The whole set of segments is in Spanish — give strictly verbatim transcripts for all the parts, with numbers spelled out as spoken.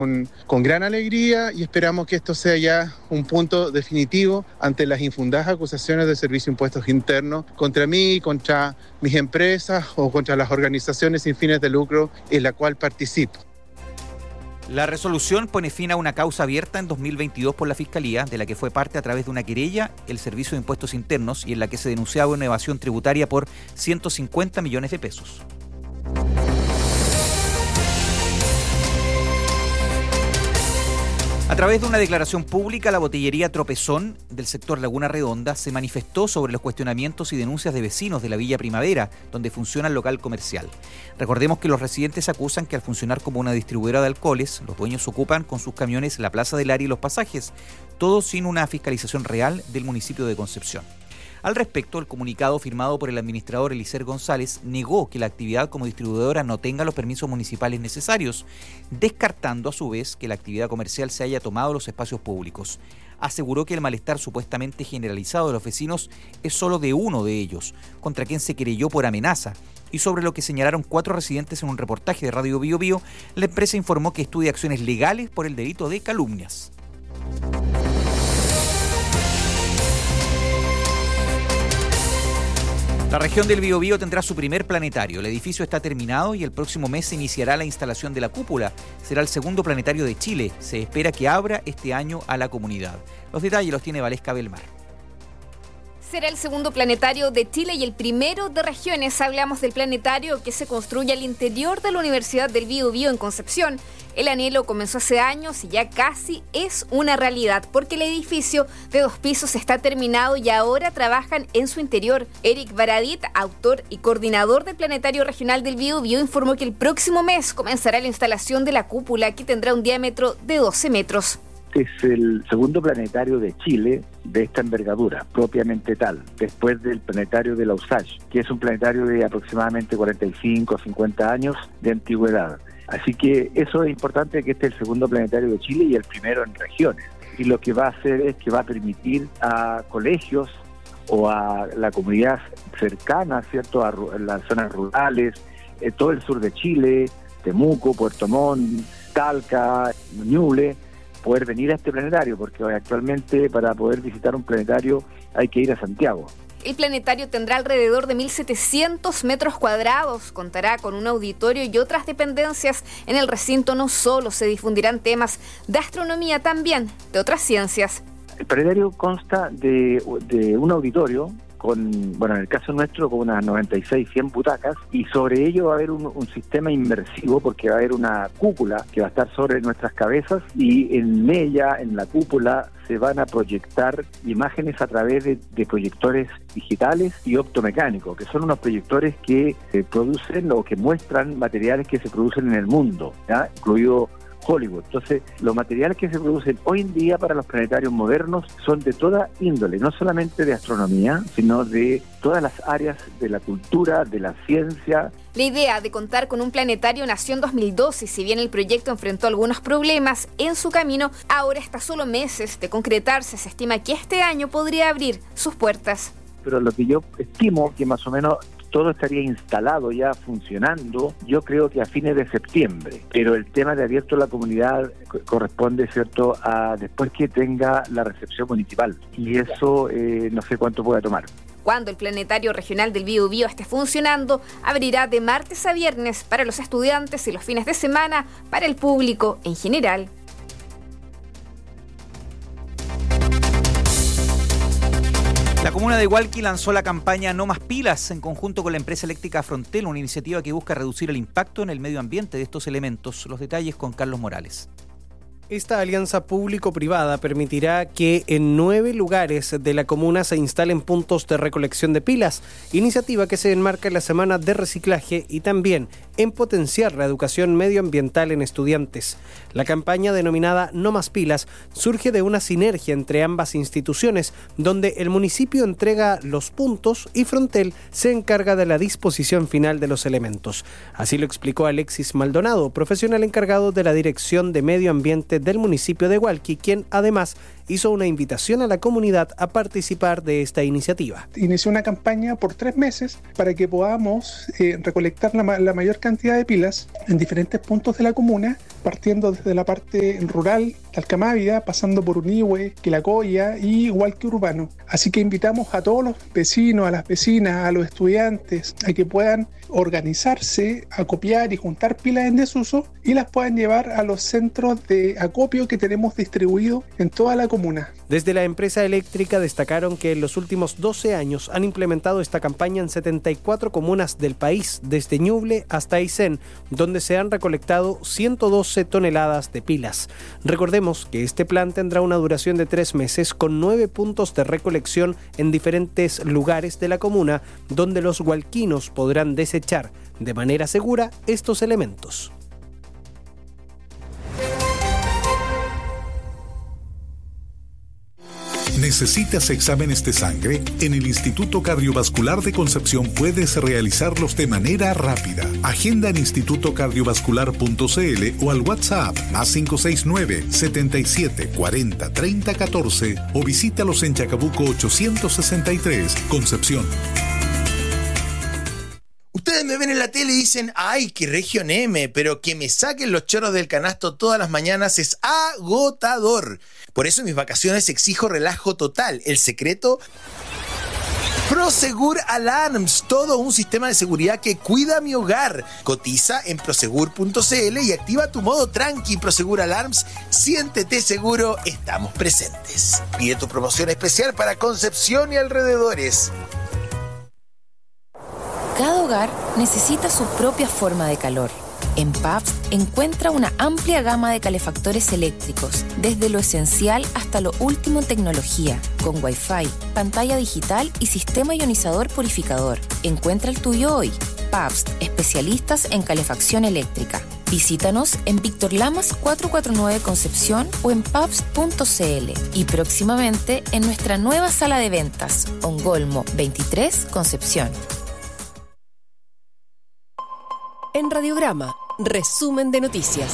Con, con gran alegría y esperamos que esto sea ya un punto definitivo ante las infundadas acusaciones del Servicio de Impuestos Internos contra mí, contra mis empresas o contra las organizaciones sin fines de lucro en la cual participo. La resolución pone fin a una causa abierta en dos mil veintidós por la Fiscalía, de la que fue parte a través de una querella el Servicio de Impuestos Internos y en la que se denunciaba una evasión tributaria por ciento cincuenta millones de pesos. A través de una declaración pública, la botellería Tropezón del sector Laguna Redonda se manifestó sobre los cuestionamientos y denuncias de vecinos de la Villa Primavera, donde funciona el local comercial. Recordemos que los residentes acusan que al funcionar como una distribuidora de alcoholes, los dueños ocupan con sus camiones la Plaza del Área y los pasajes, todo sin una fiscalización real del municipio de Concepción. Al respecto, el comunicado firmado por el administrador Elicer González negó que la actividad como distribuidora no tenga los permisos municipales necesarios, descartando a su vez que la actividad comercial se haya tomado los espacios públicos. Aseguró que el malestar supuestamente generalizado de los vecinos es solo de uno de ellos, contra quien se querelló por amenaza, y sobre lo que señalaron cuatro residentes en un reportaje de Radio Bío Bío, la empresa informó que estudia acciones legales por el delito de calumnias. La región del Biobío tendrá su primer planetario. El edificio está terminado y el próximo mes se iniciará la instalación de la cúpula. Será el segundo planetario de Chile. Se espera que abra este año a la comunidad. Los detalles los tiene Valesca Belmar. Será el segundo planetario de Chile y el primero de regiones. Hablamos del planetario que se construye al interior de la Universidad del Biobío en Concepción. El anhelo comenzó hace años y ya casi es una realidad porque el edificio de dos pisos está terminado y ahora trabajan en su interior. Eric Baradit, autor y coordinador del Planetario Regional del Biobío, informó que el próximo mes comenzará la instalación de la cúpula que tendrá un diámetro de doce metros. Es el segundo planetario de Chile de esta envergadura, propiamente tal, después del planetario de la U S A C H, que es un planetario de aproximadamente cuarenta y cinco a cincuenta años de antigüedad. Así que eso es importante, que este es el segundo planetario de Chile y el primero en regiones. Y lo que va a hacer es que va a permitir a colegios o a la comunidad cercana, ¿cierto?, a las zonas rurales, eh, todo el sur de Chile, Temuco, Puerto Montt, Talca, Ñuble, poder venir a este planetario, porque actualmente para poder visitar un planetario hay que ir a Santiago. El planetario tendrá alrededor de mil setecientos metros cuadrados, contará con un auditorio y otras dependencias. En el recinto no solo se difundirán temas de astronomía, también de otras ciencias. El planetario consta de, de un auditorio con, bueno, en el caso nuestro, con unas noventa y seis, cien butacas, y sobre ello va a haber un, un sistema inmersivo, porque va a haber una cúpula que va a estar sobre nuestras cabezas, y en ella, en la cúpula, se van a proyectar imágenes a través de, de proyectores digitales y optomecánicos, que son unos proyectores que eh, producen o que muestran materiales que se producen en el mundo, ¿ya?, incluido Hollywood. Entonces, los materiales que se producen hoy en día para los planetarios modernos son de toda índole, no solamente de astronomía, sino de todas las áreas de la cultura, de la ciencia. La idea de contar con un planetario nació en dos mil doce y si bien el proyecto enfrentó algunos problemas en su camino, ahora está a solo meses de concretarse. Se estima que este año podría abrir sus puertas. Pero lo que yo estimo que más o menos todo estaría instalado ya funcionando, yo creo que a fines de septiembre. Pero el tema de abierto a la comunidad corresponde, ¿cierto?, a después que tenga la recepción municipal. Y eso eh, no sé cuánto pueda tomar. Cuando el Planetario Regional del Biobío esté funcionando, abrirá de martes a viernes para los estudiantes y los fines de semana para el público en general. La comuna de Hualqui lanzó la campaña No Más Pilas en conjunto con la empresa eléctrica Frontel, una iniciativa que busca reducir el impacto en el medio ambiente de estos elementos. Los detalles con Carlos Morales. Esta alianza público-privada permitirá que en nueve lugares de la comuna se instalen puntos de recolección de pilas, iniciativa que se enmarca en la semana de reciclaje y también en potenciar la educación medioambiental en estudiantes. La campaña denominada No Más Pilas surge de una sinergia entre ambas instituciones, donde el municipio entrega los puntos y Frontel se encarga de la disposición final de los elementos. Así lo explicó Alexis Maldonado, profesional encargado de la Dirección de Medio Ambiente del municipio de Hualqui, quien además hizo una invitación a la comunidad a participar de esta iniciativa. Inició una campaña por tres meses para que podamos eh, recolectar la, la mayor cantidad de pilas en diferentes puntos de la comuna, partiendo desde la parte rural, Talcamávida, pasando por Unihue, Quilacoya y igual que Urbano. Así que invitamos a todos los vecinos, a las vecinas, a los estudiantes, a que puedan organizarse, acopiar y juntar pilas en desuso y las puedan llevar a los centros de acopio que tenemos distribuidos en toda la comuna. Desde la empresa eléctrica destacaron que en los últimos doce años han implementado esta campaña en setenta y cuatro comunas del país, desde Ñuble hasta Aysén, donde se han recolectado ciento doce toneladas de pilas. Recordemos que este plan tendrá una duración de tres meses con nueve puntos de recolección en diferentes lugares de la comuna, donde los hualquinos podrán desechar de manera segura estos elementos. ¿Necesitas exámenes de sangre? En el Instituto Cardiovascular de Concepción puedes realizarlos de manera rápida. Agenda en instituto cardiovascular punto c l o al WhatsApp más cinco seis nueve, siete siete, cuatro cero, tres cero uno cuatro o visítalos en Chacabuco ochocientos sesenta y tres, Concepción. Ustedes me ven en la tele y dicen, ay, qué región M, pero que me saquen los chorros del canasto todas las mañanas es agotador. Por eso en mis vacaciones exijo relajo total. El secreto, Prosegur Alarms, todo un sistema de seguridad que cuida mi hogar. Cotiza en prosegur punto c l y activa tu modo tranqui. Prosegur Alarms, siéntete seguro, estamos presentes. Pide tu promoción especial para Concepción y alrededores. Cada hogar necesita su propia forma de calor. En Pabst encuentra una amplia gama de calefactores eléctricos, desde lo esencial hasta lo último en tecnología, con Wi-Fi, pantalla digital y sistema ionizador purificador. Encuentra el tuyo hoy. Pabst, especialistas en calefacción eléctrica. Visítanos en Víctor Lamas cuatrocientos cuarenta y nueve Concepción o en pabst punto c l y próximamente en nuestra nueva sala de ventas, Ongolmo veintitrés Concepción. En Radiograma, resumen de noticias.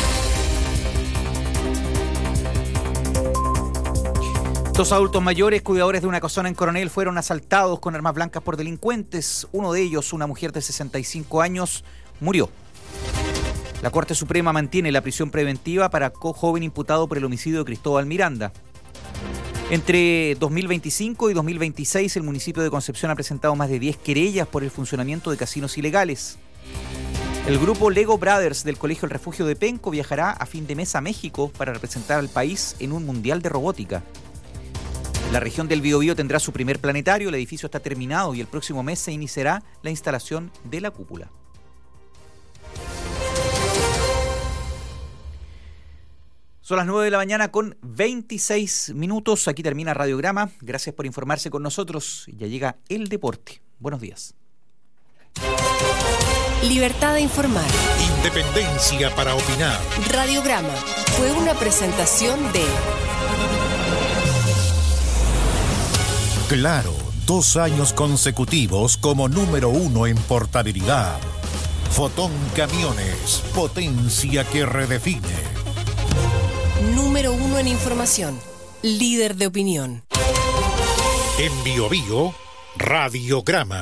Dos adultos mayores, cuidadores de una casona en Coronel, fueron asaltados con armas blancas por delincuentes. Uno de ellos, una mujer de sesenta y cinco años, murió. La Corte Suprema mantiene la prisión preventiva para joven imputado por el homicidio de Cristóbal Miranda. Entre dos mil veinticinco y dos mil veintiséis, el municipio de Concepción ha presentado más de diez querellas por el funcionamiento de casinos ilegales. El grupo Lego Brothers del Colegio El Refugio de Penco viajará a fin de mes a México para representar al país en un mundial de robótica. La región del Biobío tendrá su primer planetario, el edificio está terminado y el próximo mes se iniciará la instalación de la cúpula. Son las nueve de la mañana con veintiséis minutos, aquí termina Radiograma. Gracias por informarse con nosotros, ya llega el deporte. Buenos días. Libertad de informar. Independencia para opinar. Radiograma fue una presentación de Claro, dos años consecutivos como número uno en portabilidad. Fotón Camiones, potencia que redefine. Número uno en información, líder de opinión. En Biobío, Radiograma.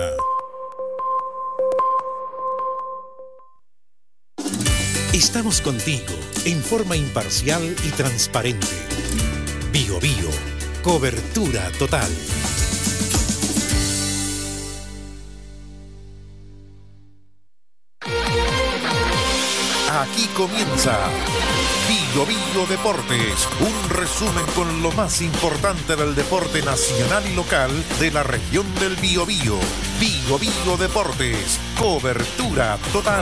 Estamos contigo en forma imparcial y transparente. Biobío, cobertura total. Aquí comienza Biobío Deportes, un resumen con lo más importante del deporte nacional y local de la región del Biobío. Biobío Deportes, cobertura total.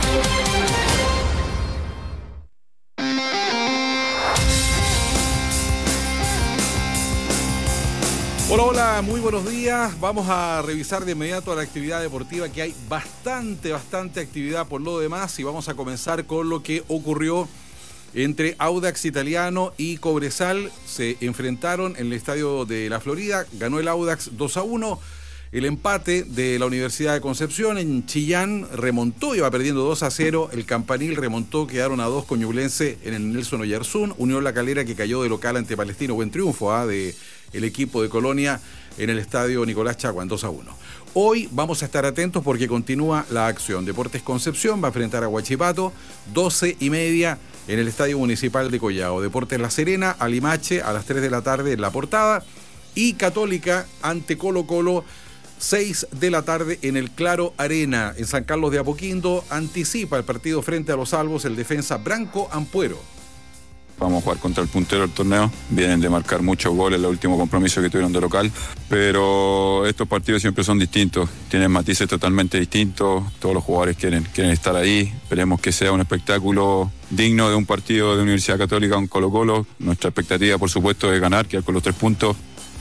Hola, hola, muy buenos días. Vamos a revisar de inmediato la actividad deportiva, que hay bastante, bastante actividad por lo demás, y vamos a comenzar con lo que ocurrió entre Audax Italiano y Cobresal. Se enfrentaron en el estadio de la Florida, ganó el Audax dos a uno. El empate de la Universidad de Concepción en Chillán remontó, iba perdiendo dos a cero. El Campanil remontó, quedaron a dos con Ñublense en el Nelson Oyarzún. Unión La Calera, que cayó de local ante Palestino. Buen triunfo ¿eh? de el equipo de Colonia en el estadio Nicolás Chaguán, dos a uno. Hoy vamos a estar atentos porque continúa la acción. Deportes Concepción va a enfrentar a Huachipato, doce y media en el Estadio Municipal de Collao. Deportes La Serena, a Limache, a las tres de la tarde en La Portada. Y Católica ante Colo Colo, seis de la tarde en el Claro Arena, en San Carlos de Apoquindo. Anticipa el partido frente a los Albos el defensa Branco Ampuero. Vamos a jugar contra el puntero del torneo. Vienen de marcar muchos goles en el último compromiso que tuvieron de local. Pero estos partidos siempre son distintos. Tienen matices totalmente distintos. Todos los jugadores quieren, quieren estar ahí. Esperemos que sea un espectáculo digno de un partido de Universidad Católica con Colo Colo. Nuestra expectativa, por supuesto, es ganar, quedar con los tres puntos.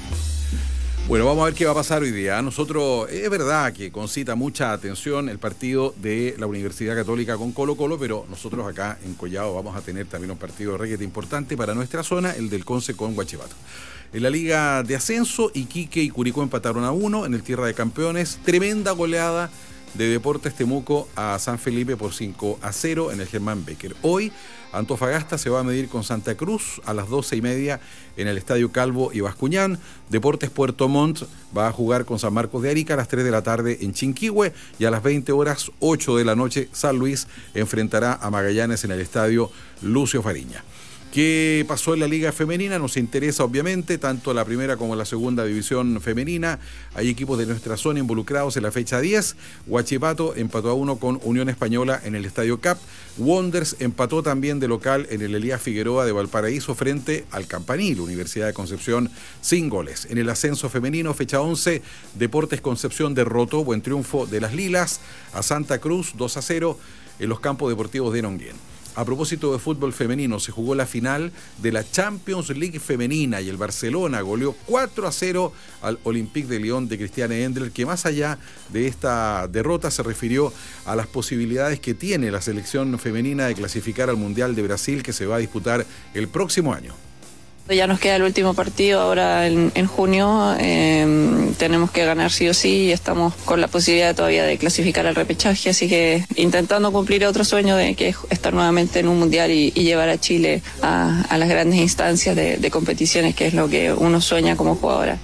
Bueno, vamos a ver qué va a pasar hoy día. Nosotros, es verdad que concita mucha atención el partido de la Universidad Católica con Colo Colo, pero nosotros acá en Collao vamos a tener también un partido de requete importante para nuestra zona, el del Conce con Huachipato. En la Liga de Ascenso, Iquique y Curicó empataron a uno en el Tierra de Campeones. Tremenda goleada de Deportes Temuco a San Felipe por cinco a cero en el Germán Becker. Hoy Antofagasta se va a medir con Santa Cruz a las doce y media en el Estadio Calvo y Bascuñán. Deportes Puerto Montt va a jugar con San Marcos de Arica a las tres de la tarde en Chinquihue, y a las veinte horas, ocho de la noche, San Luis enfrentará a Magallanes en el Estadio Lucio Fariña. ¿Qué pasó en la Liga Femenina? Nos interesa obviamente tanto la primera como la segunda división femenina. Hay equipos de nuestra zona involucrados en la fecha diez. Huachipato empató a uno con Unión Española en el Estadio Cap. Wonders empató también de local en el Elías Figueroa de Valparaíso frente al Campanil, Universidad de Concepción, sin goles. En el ascenso femenino, fecha once, Deportes Concepción derrotó, buen triunfo de las Lilas, a Santa Cruz dos a cero en los campos deportivos de Nonguén. A propósito de fútbol femenino, se jugó la final de la Champions League femenina y el Barcelona goleó cuatro a cero al Olympique de Lyon de Christiane Endler, que más allá de esta derrota se refirió a las posibilidades que tiene la selección femenina de clasificar al Mundial de Brasil, que se va a disputar el próximo año. Ya nos queda el último partido ahora en, en junio, eh, tenemos que ganar sí o sí y estamos con la posibilidad todavía de clasificar al repechaje, así que intentando cumplir otro sueño de que es estar nuevamente en un mundial y, y llevar a Chile a, a las grandes instancias de, de competiciones, que es lo que uno sueña como jugadora.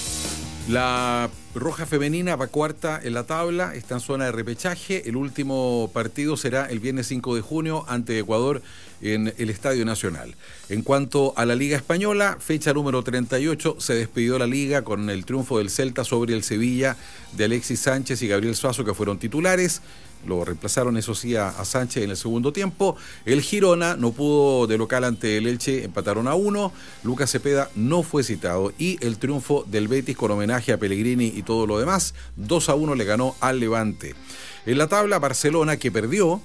La Roja Femenina va cuarta en la tabla, está en zona de repechaje. El último partido será el viernes cinco de junio ante Ecuador en el Estadio Nacional. En cuanto a la Liga Española, fecha número treinta y ocho, se despidió la Liga con el triunfo del Celta sobre el Sevilla de Alexis Sánchez y Gabriel Suazo, que fueron titulares. Lo reemplazaron, eso sí, a, a Sánchez en el segundo tiempo. El Girona no pudo de local ante el Elche, empataron a uno. Lucas Cepeda no fue citado. Y el triunfo del Betis con homenaje a Pellegrini y todo lo demás, dos a uno le ganó al Levante. En la tabla, Barcelona, que perdió,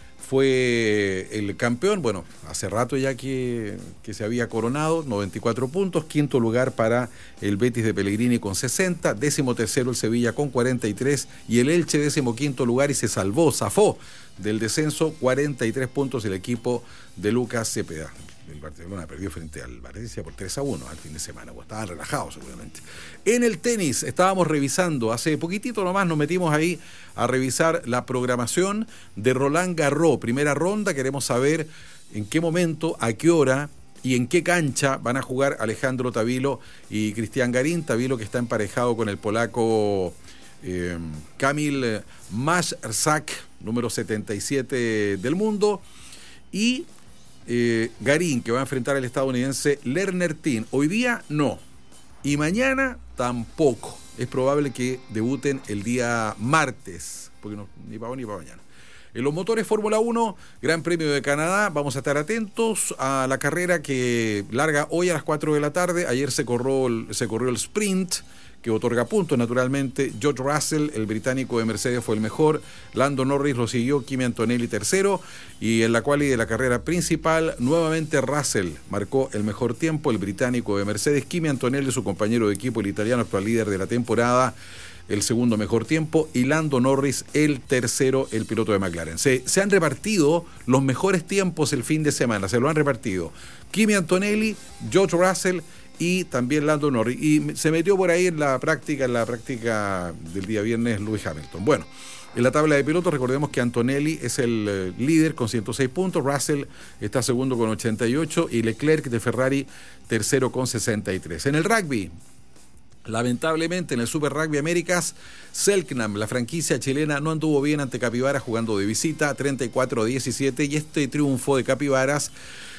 fue el campeón, bueno, hace rato ya que, que se había coronado, noventa y cuatro puntos, quinto lugar para el Betis de Pellegrini con sesenta, décimo tercero el Sevilla con cuarenta y tres y el Elche décimo quinto lugar y se salvó, zafó del descenso, cuarenta y tres puntos el equipo de Lucas Cepeda. El Barcelona perdió frente al Valencia por tres a uno al fin de semana, pues estaban relajados seguramente. En el tenis estábamos revisando, hace poquitito nomás nos metimos ahí a revisar la programación de Roland Garros, primera ronda. Queremos saber en qué momento, a qué hora y en qué cancha van a jugar Alejandro Tavilo y Cristian Garín. Tavilo, que está emparejado con el polaco eh, Kamil Marzak, número setenta y siete del mundo, y Eh, Garín, que va a enfrentar al estadounidense Lerner Tin. Hoy día no, y mañana tampoco. Es probable que debuten el día martes, porque no, ni para hoy ni para mañana. En los motores Fórmula uno, Gran Premio de Canadá, vamos a estar atentos a la carrera que larga hoy a las cuatro de la tarde. Ayer se corrió el, se corrió el sprint, que otorga puntos naturalmente. George Russell, el británico de Mercedes, fue el mejor. Lando Norris lo siguió, Kimi Antonelli tercero, y en la quali de la carrera principal nuevamente Russell marcó el mejor tiempo, el británico de Mercedes. Kimi Antonelli, su compañero de equipo, el italiano, actual líder de la temporada, el segundo mejor tiempo, y Lando Norris el tercero, el piloto de McLaren. Se, se han repartido los mejores tiempos el fin de semana, se lo han repartido Kimi Antonelli, George Russell y también Lando Norris. Y se metió por ahí en la práctica, en la práctica del día viernes Lewis Hamilton. Bueno, en la tabla de pilotos recordemos que Antonelli es el eh, líder con ciento seis puntos, Russell está segundo con ochenta y ocho y Leclerc de Ferrari tercero con sesenta y tres. En el rugby, lamentablemente en el Super Rugby Américas, Selknam, la franquicia chilena, no anduvo bien ante Capivaras jugando de visita, treinta y cuatro a diecisiete, y este triunfo de Capivaras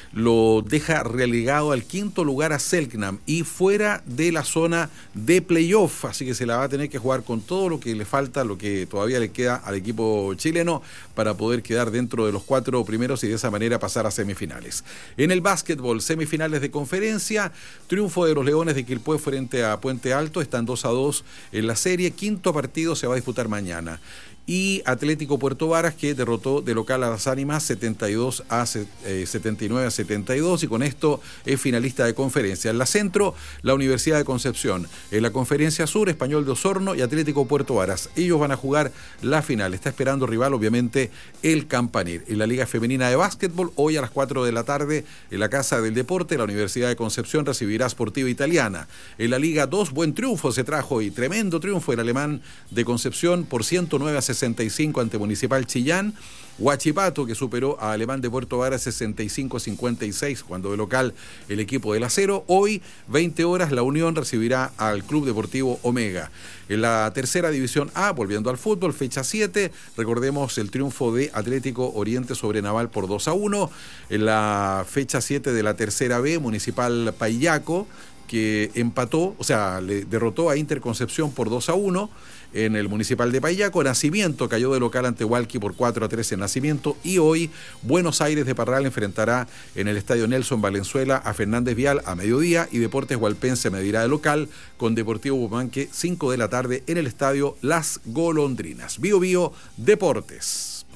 lo deja relegado al quinto lugar a Selknam y fuera de la zona de playoff, así que se la va a tener que jugar con todo lo que le falta, lo que todavía le queda al equipo chileno para poder quedar dentro de los cuatro primeros y de esa manera pasar a semifinales. En el básquetbol, semifinales de conferencia, triunfo de los Leones de Quilpué frente a Puente Alto, están dos a dos en la serie, quinto partido se va a disputar mañana. Y Atlético Puerto Varas, que derrotó de local a las Ánimas setenta y dos a setenta y nueve a setenta y dos, y con esto es finalista de conferencia. En la centro, la Universidad de Concepción. En la conferencia sur, Español de Osorno y Atlético Puerto Varas. Ellos van a jugar la final. Está esperando rival, obviamente, el Campanil. En la Liga Femenina de Básquetbol, hoy a las cuatro de la tarde, en la Casa del Deporte, la Universidad de Concepción recibirá a Sportiva Italiana. En la Liga dos, buen triunfo se trajo y tremendo triunfo el alemán de Concepción por ciento nueve a sesenta y cinco ante Municipal Chillán. Huachipato, que superó a Alemán de Puerto Varas sesenta y cinco a cincuenta y seis cuando de local el equipo del Acero. Hoy, veinte horas, la Unión recibirá al Club Deportivo Omega. En la tercera división A, volviendo al fútbol, fecha siete, recordemos el triunfo de Atlético Oriente sobre Naval por dos a uno. En la fecha siete de la tercera B, Municipal Paillaco, que empató, o sea, le derrotó a Interconcepción por dos a uno en el Municipal de Paillaco. Nacimiento cayó de local ante Hualqui por cuatro a tres en Nacimiento, y hoy Buenos Aires de Parral enfrentará en el Estadio Nelson Valenzuela a Fernández Vial a mediodía, y Deportes Hualpense medirá de local con Deportivo Bumanque cinco de la tarde en el Estadio Las Golondrinas. Bio Bio Deportes.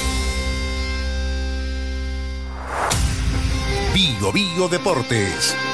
Bio Bio Deportes.